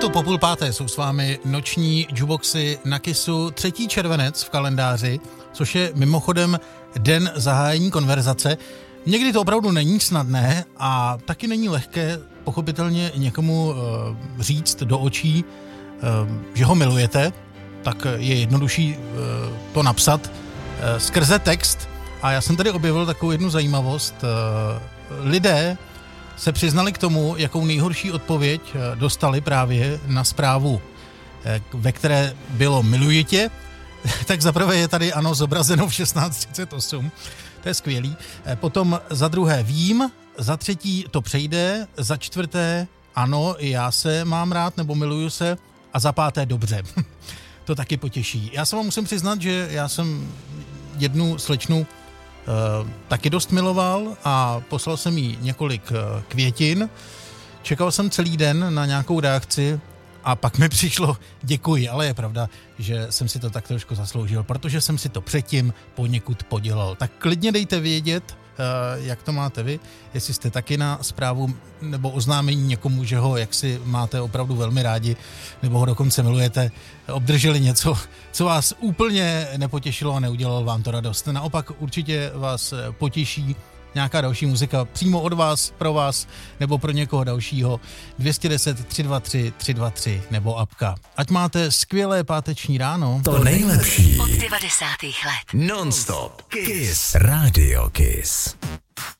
to po 4:30 jsou s vámi noční jukeboxy na Kissu 3. červenec v kalendáři, což je mimochodem den zahájení konverzace. Někdy to opravdu není snadné a taky není lehké pochopitelně někomu říct do očí, že ho milujete, tak je jednodušší to napsat skrze text. A já jsem tady objevil takovou jednu zajímavost. Lidé se přiznali k tomu, jakou nejhorší odpověď dostali právě na zprávu, ve které bylo miluji tě. Tak zaprvé je tady ano zobrazeno v 16:38, to je skvělý. Potom za druhé vím, za třetí to přejde, za čtvrté ano, i já se mám rád nebo miluju se a za páté dobře. To taky potěší. Já se vám musím přiznat, že já jsem jednu slečnu taky dost miloval a poslal jsem jí několik květin. Čekal jsem celý den na nějakou reakci a pak mi přišlo děkuji, ale je pravda, že jsem si to tak trošku zasloužil, protože jsem si to předtím poněkud podělal. Tak klidně dejte vědět, jak to máte vy, jestli jste taky na zprávu nebo oznámení někomu, že ho jaksi máte opravdu velmi rádi, nebo ho dokonce milujete, obdrželi něco, co vás úplně nepotěšilo a neudělalo vám to radost. Naopak určitě vás potěší nějaká další muzika přímo od vás, pro vás, nebo pro někoho dalšího. 210 323 323 nebo apka. Ať máte skvělé páteční ráno. To nejlepší od 90. let. Non-stop Kiss. Radio Kiss.